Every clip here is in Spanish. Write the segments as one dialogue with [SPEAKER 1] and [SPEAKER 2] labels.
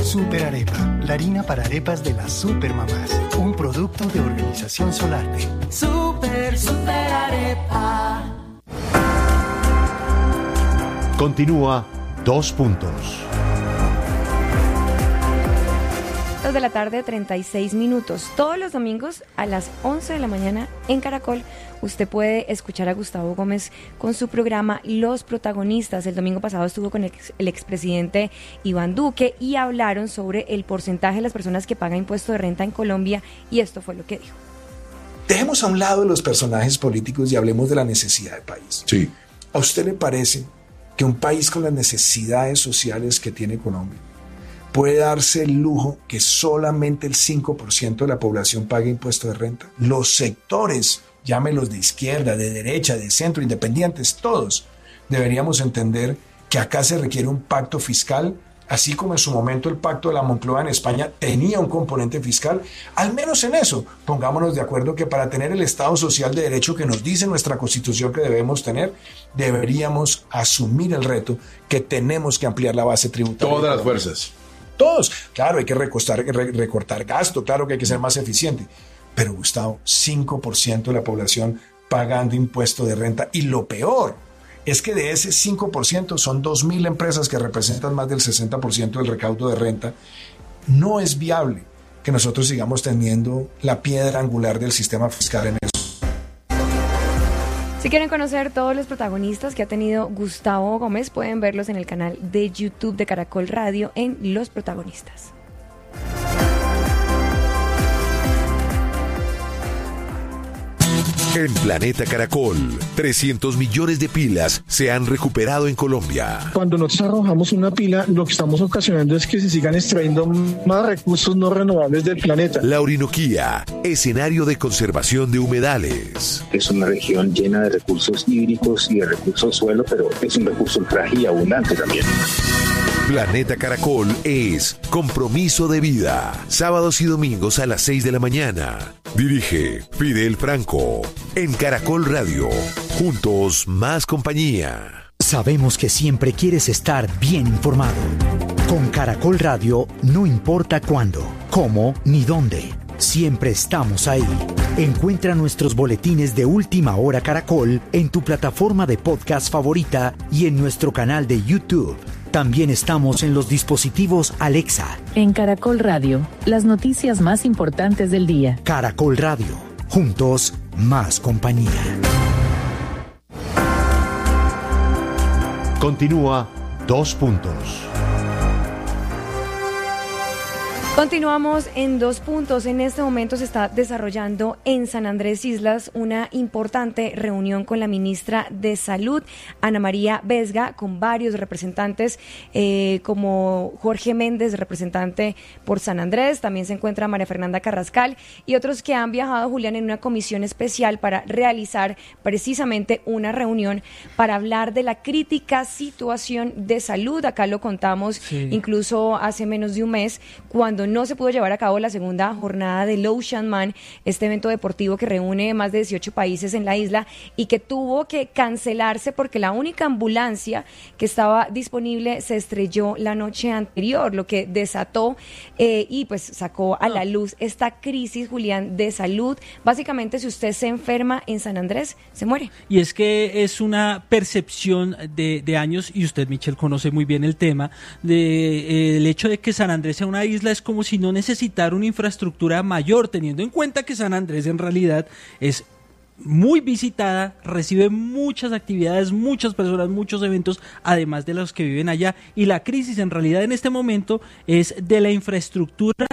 [SPEAKER 1] Super Arepa, la harina para arepas de las supermamás. Un producto de Organización Solarte.
[SPEAKER 2] Super Arepa.
[SPEAKER 3] Continúa 2 puntos.
[SPEAKER 4] 2 de la tarde, 36 minutos. Todos los domingos a las 11 de la mañana en Caracol, usted puede escuchar a Gustavo Gómez con su programa Los Protagonistas. El domingo pasado estuvo con el expresidente Iván Duque y hablaron sobre el porcentaje de las personas que pagan impuesto de renta en Colombia, y esto fue lo que dijo.
[SPEAKER 5] Dejemos a un lado los personajes políticos y hablemos de la necesidad del país.
[SPEAKER 6] Sí.
[SPEAKER 5] ¿A usted le parece que un país con las necesidades sociales que tiene Colombia puede darse el lujo que solamente el 5% de la población pague impuesto de renta? Los sectores, llámelos de izquierda, de derecha, de centro, independientes, todos deberíamos entender que acá se requiere un pacto fiscal, así como en su momento el pacto de la Moncloa en España tenía un componente fiscal. Al menos en eso, pongámonos de acuerdo que para tener el Estado social de derecho que nos dice nuestra Constitución que debemos tener, deberíamos asumir el reto que tenemos que ampliar la base tributaria.
[SPEAKER 6] Todas las fuerzas.
[SPEAKER 5] Todos. Claro, hay que recortar gasto, claro que hay que ser más eficiente. Pero, Gustavo, 5% de la población pagando impuesto de renta. Y lo peor es que de ese 5% son 2.000 empresas que representan más del 60% del recaudo de renta. No es viable que nosotros sigamos teniendo la piedra angular del sistema fiscal en eso.
[SPEAKER 4] Si quieren conocer todos los protagonistas que ha tenido Gustavo Gómez, pueden verlos en el canal de YouTube de Caracol Radio en Los Protagonistas.
[SPEAKER 3] En Planeta Caracol, 300 millones de pilas se han recuperado en Colombia.
[SPEAKER 7] Cuando nosotros arrojamos una pila, lo que estamos ocasionando es que se sigan extrayendo más recursos no renovables del planeta.
[SPEAKER 3] La Orinoquía, escenario de conservación de humedales.
[SPEAKER 8] Es una región llena de recursos hídricos y de recursos suelo, pero es un recurso frágil y abundante también.
[SPEAKER 3] Planeta Caracol es Compromiso de Vida. Sábados y domingos a las 6 de la mañana. Dirige Fidel Franco. En Caracol Radio. Juntos, más compañía.
[SPEAKER 9] Sabemos que siempre quieres estar bien informado. Con Caracol Radio, no importa cuándo, cómo ni dónde. Siempre estamos ahí. Encuentra nuestros boletines de Última Hora Caracol en tu plataforma de podcast favorita y en nuestro canal de YouTube. También estamos en los dispositivos Alexa.
[SPEAKER 10] En Caracol Radio, las noticias más importantes del día.
[SPEAKER 9] Caracol Radio. Juntos, más compañía.
[SPEAKER 3] Continúa 2 puntos.
[SPEAKER 4] Continuamos en 2 puntos. En este momento se está desarrollando en San Andrés Islas una importante reunión con la ministra de Salud, Ana María Vesga, con varios representantes como Jorge Méndez, representante por San Andrés. También se encuentra María Fernanda Carrascal y otros que han viajado, Julián, en una comisión especial para realizar precisamente una reunión para hablar de la crítica situación de salud. Acá lo contamos incluso hace menos de un mes, cuando no se pudo llevar a cabo la segunda jornada del Ocean Man, este evento deportivo que reúne más de 18 países en la isla y que tuvo que cancelarse porque la única ambulancia que estaba disponible se estrelló la noche anterior, lo que desató y pues sacó a la luz esta crisis, Julián, de salud. Básicamente, si usted se enferma en San Andrés, se muere.
[SPEAKER 11] Y es que es una percepción de años, y usted, Michelle, conoce muy bien el tema, el hecho de que San Andrés sea una isla es como si no necesitara una infraestructura mayor, teniendo en cuenta que San Andrés en realidad es muy visitada, recibe muchas actividades, muchas personas, muchos eventos, además de los que viven allá, y la crisis en realidad en este momento es de la infraestructura,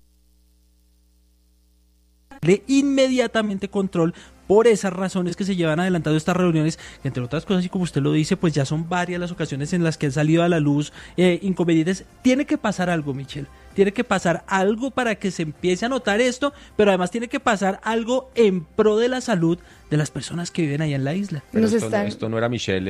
[SPEAKER 11] de inmediatamente control. Por esas razones que se llevan adelantando estas reuniones, que entre otras cosas, y como usted lo dice, pues ya son varias las ocasiones en las que han salido a la luz inconvenientes. Tiene que pasar algo, Michelle. Tiene que pasar algo para que se empiece a notar esto, pero además tiene que pasar algo en pro de la salud de las personas que viven allá en la isla.
[SPEAKER 6] Pero esto no era, Michelle,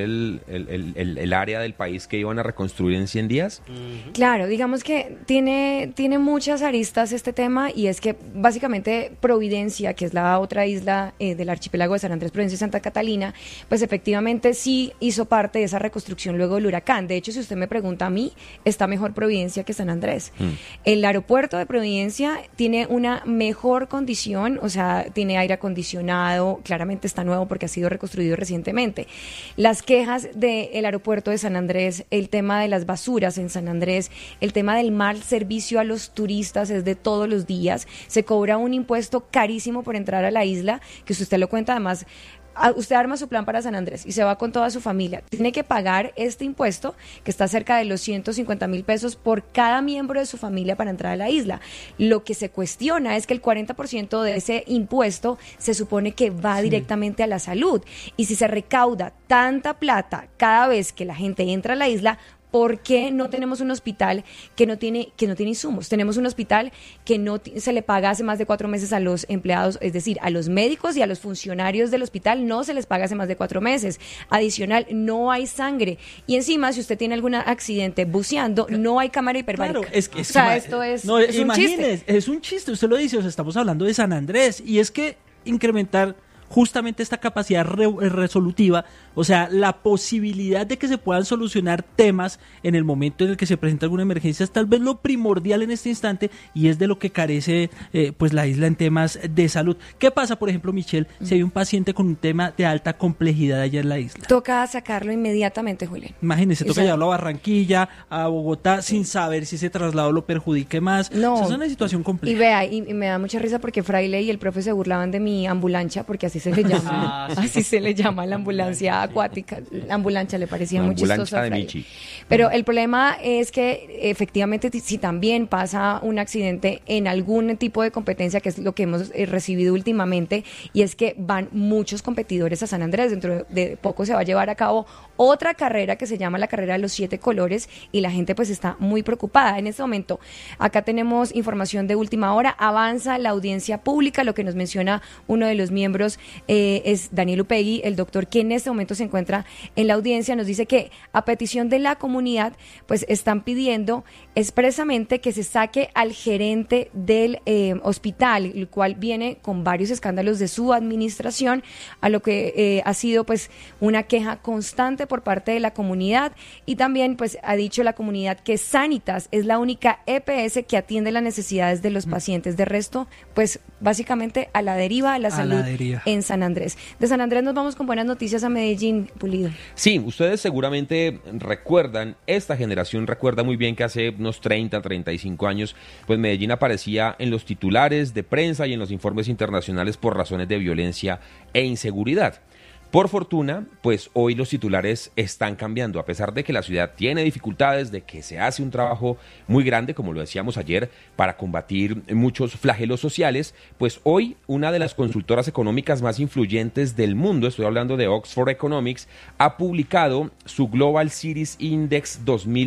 [SPEAKER 6] el área del país que iban a reconstruir en 100 días.
[SPEAKER 4] Claro, digamos que tiene muchas aristas este tema, y es que básicamente Providencia, que es la otra isla del archipiélago de San Andrés, Providencia y Santa Catalina, pues efectivamente sí hizo parte de esa reconstrucción luego del huracán. De hecho, si usted me pregunta a mí, está mejor Providencia que San Andrés. El aeropuerto de Providencia tiene una mejor condición, o sea, tiene aire acondicionado, claramente está nuevo porque ha sido reconstruido recientemente. Las quejas del aeropuerto de San Andrés, el tema de las basuras en San Andrés, el tema del mal servicio a los turistas es de todos los días. Se cobra un impuesto carísimo por entrar a la isla, que si usted lo cuenta, además, usted arma su plan para San Andrés y se va con toda su familia, tiene que pagar este impuesto que está cerca de los 150,000 pesos por cada miembro de su familia para entrar a la isla. Lo que se cuestiona es que el 40% de ese impuesto se supone que va directamente a la salud, y si se recauda tanta plata cada vez que la gente entra a la isla, ¿por qué no tenemos un hospital que no tiene insumos? Tenemos un hospital que no se le paga hace más de 4 meses a los empleados, es decir, a los médicos y a los funcionarios del hospital no se les paga hace más de 4 meses. Adicional, no hay sangre. Y encima, si usted tiene algún accidente buceando, no hay cámara hiperbárica.
[SPEAKER 11] Claro, es
[SPEAKER 4] esto es un chiste.
[SPEAKER 11] Es un chiste, usted lo dice, o sea, estamos hablando de San Andrés, y es que incrementar justamente esta capacidad resolutiva, o sea, la posibilidad de que se puedan solucionar temas en el momento en el que se presenta alguna emergencia es tal vez lo primordial en este instante, y es de lo que carece pues la isla en temas de salud. ¿Qué pasa, por ejemplo, Michelle, si hay un paciente con un tema de alta complejidad allá en la isla?
[SPEAKER 4] Toca sacarlo inmediatamente, Julián.
[SPEAKER 11] Imagínese, toca llevarlo a Barranquilla, a Bogotá, sin saber si ese traslado lo perjudique más.
[SPEAKER 4] No.
[SPEAKER 11] O sea, es una situación compleja.
[SPEAKER 4] Y vea, y me da mucha risa porque Fraile y el profe se burlaban de mi ambulancia, porque así se le llama, así se le llama a la ambulancia acuática. La ambulancia le parecía muy chistoso a Fraile. Pero el problema es que efectivamente si también pasa un accidente en algún tipo de competencia, que es lo que hemos recibido últimamente, y es que van muchos competidores a San Andrés. Dentro de poco se va a llevar a cabo otra carrera que se llama la carrera de los 7 colores, y la gente pues está muy preocupada. En este momento, acá tenemos información de última hora, avanza la audiencia pública. Lo que nos menciona uno de los miembros es Daniel Upegui, el doctor que en este momento se encuentra en la audiencia. Nos dice que a petición de la comunidad pues están pidiendo expresamente que se saque al gerente del hospital, el cual viene con varios escándalos de su administración, a lo que ha sido pues una queja constante por parte de la comunidad. Y también pues ha dicho la comunidad que Sanitas es la única EPS que atiende las necesidades de los pacientes. De resto, pues básicamente a la deriva de la salud en San Andrés. De San Andrés nos vamos con buenas noticias a Medellín, Pulido.
[SPEAKER 6] Sí, ustedes seguramente recuerdan, esta generación recuerda muy bien que hace unos 30, 35 años, pues Medellín aparecía en los titulares de prensa y en los informes internacionales por razones de violencia e inseguridad. Por fortuna, pues hoy los titulares están cambiando, a pesar de que la ciudad tiene dificultades, de que se hace un trabajo muy grande, como lo decíamos ayer, para combatir muchos flagelos sociales. Pues hoy una de las consultoras económicas más influyentes del mundo, estoy hablando de Oxford Economics, ha publicado su Global Cities Index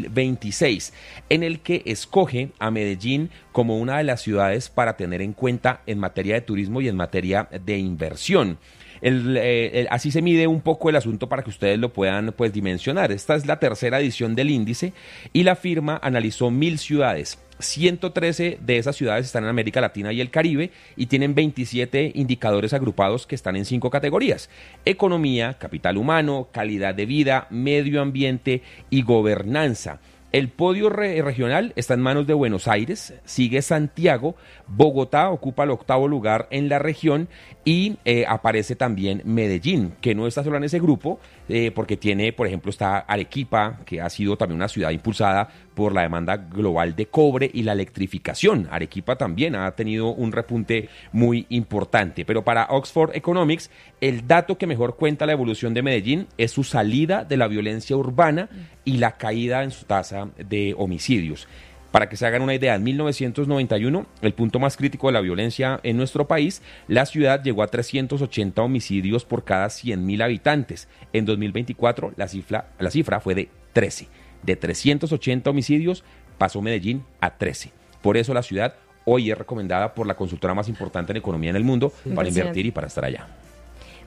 [SPEAKER 6] 2026, en el que escoge a Medellín como una de las ciudades para tener en cuenta en materia de turismo y en materia de inversión. Así se mide un poco el asunto para que ustedes lo puedan pues dimensionar. Esta es la tercera edición del índice y la firma analizó 1,000 ciudades. 113 de esas ciudades están en América Latina y el Caribe y tienen 27 indicadores agrupados que están en 5 categorías: economía, capital humano, calidad de vida, medio ambiente y gobernanza. El podio regional está en manos de Buenos Aires, sigue Santiago, Bogotá ocupa el 8º lugar en la región y aparece también Medellín, que no está solo en ese grupo, porque tiene, por ejemplo, está Arequipa, que ha sido también una ciudad impulsada por la demanda global de cobre y la electrificación. Arequipa también ha tenido un repunte muy importante, pero para Oxford Economics, el dato que mejor cuenta la evolución de Medellín es su salida de la violencia urbana y la caída en su tasa de homicidios. Para que se hagan una idea, en 1991, el punto más crítico de la violencia en nuestro país, la ciudad llegó a 380 homicidios por cada 100,000 habitantes. En 2024, la cifra fue de 13. De 380 homicidios, pasó Medellín a 13. Por eso la ciudad hoy es recomendada por la consultora más importante en economía en el mundo para invertir y para estar allá.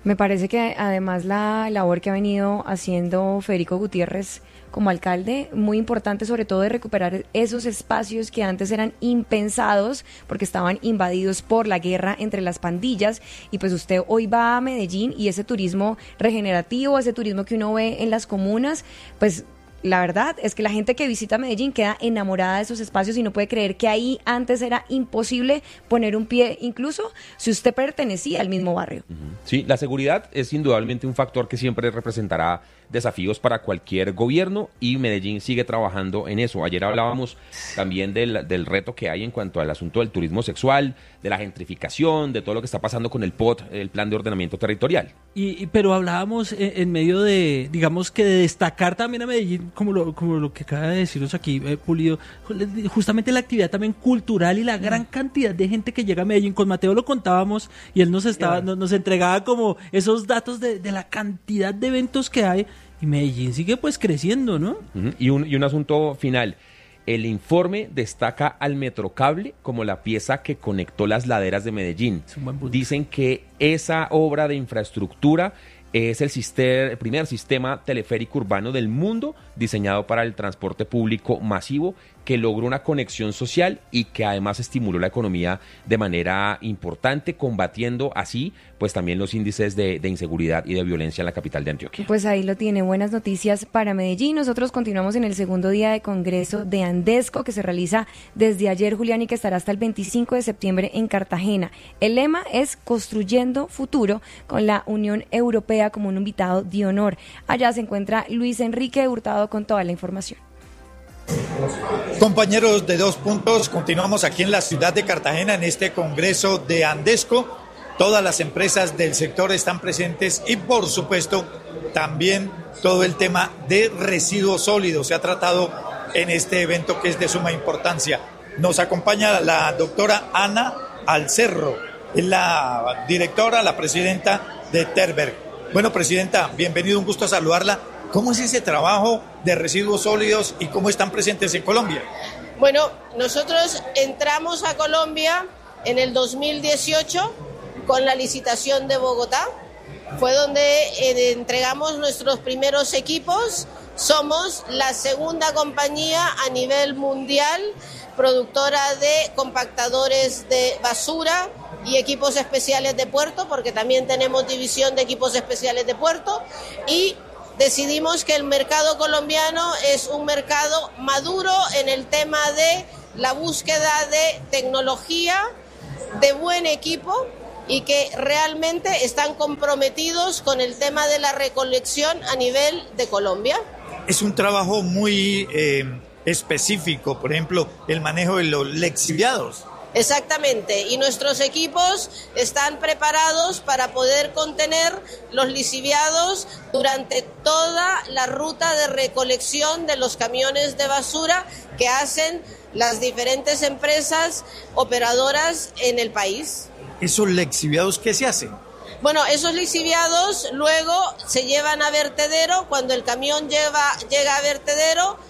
[SPEAKER 4] Me parece que además la labor que ha venido haciendo Federico Gutiérrez como alcalde, muy importante, sobre todo de recuperar esos espacios que antes eran impensados porque estaban invadidos por la guerra entre las pandillas, y pues usted hoy va a Medellín y ese turismo regenerativo, ese turismo que uno ve en las comunas, pues la verdad es que la gente que visita Medellín queda enamorada de esos espacios y no puede creer que ahí antes era imposible poner un pie, incluso si usted pertenecía al mismo barrio.
[SPEAKER 6] Sí, la seguridad es indudablemente un factor que siempre representará desafíos para cualquier gobierno, y Medellín sigue trabajando en eso. Ayer hablábamos también del reto que hay en cuanto al asunto del turismo sexual, de la gentrificación, de todo lo que está pasando con el POT, el Plan de Ordenamiento Territorial.
[SPEAKER 11] Pero hablábamos en medio de, digamos que de destacar también a Medellín, como lo que acaba de decirnos aquí Pulido, justamente la actividad también cultural y la gran cantidad de gente que llega a Medellín. Con Mateo lo contábamos y él nos entregaba como esos datos de la cantidad de eventos que hay, y Medellín sigue pues creciendo, ¿no?
[SPEAKER 6] Y un asunto final. El informe destaca al Metrocable como la pieza que conectó las laderas de Medellín. Dicen que esa obra de infraestructura es el primer sistema teleférico urbano del mundo diseñado para el transporte público masivo, que logró una conexión social y que además estimuló la economía de manera importante, combatiendo así pues también los índices de inseguridad y de violencia en la capital de Antioquia.
[SPEAKER 4] Pues ahí lo tiene, buenas noticias para Medellín. Nosotros continuamos en el segundo día de Congreso de Andesco, que se realiza desde ayer, Julián, y que estará hasta el 25 de septiembre en Cartagena. El lema es Construyendo Futuro, con la Unión Europea como un invitado de honor. Allá se encuentra Luis Enrique Hurtado con toda la información.
[SPEAKER 12] Compañeros de Dos Puntos, continuamos aquí en la ciudad de Cartagena en este Congreso de Andesco. Todas las empresas del sector están presentes y por supuesto también todo el tema de residuos sólidos se ha tratado en este evento, que es de suma importancia. Nos acompaña la doctora Ana Alcerro, es la directora, la presidenta de Terberg. Bueno, presidenta, bienvenido, un gusto saludarla. ¿Cómo es ese trabajo de residuos sólidos y cómo están presentes en Colombia?
[SPEAKER 13] Bueno, nosotros entramos a Colombia en el 2018 con la licitación de Bogotá. Fue donde entregamos nuestros primeros equipos. Somos la segunda compañía a nivel mundial productora de compactadores de basura y equipos especiales de puerto, porque también tenemos división de equipos especiales de puerto, y decidimos que el mercado colombiano es un mercado maduro en el tema de la búsqueda de tecnología, de buen equipo, y que realmente están comprometidos con el tema de la recolección a nivel de Colombia.
[SPEAKER 12] Es un trabajo muy específico, por ejemplo, el manejo de los lixiviados.
[SPEAKER 13] Exactamente, y nuestros equipos están preparados para poder contener los lixiviados durante toda la ruta de recolección de los camiones de basura que hacen las diferentes empresas operadoras en el país.
[SPEAKER 12] ¿Esos lixiviados qué se hacen?
[SPEAKER 13] Bueno, esos lixiviados luego se llevan a vertedero. Cuando el camión llega a vertedero,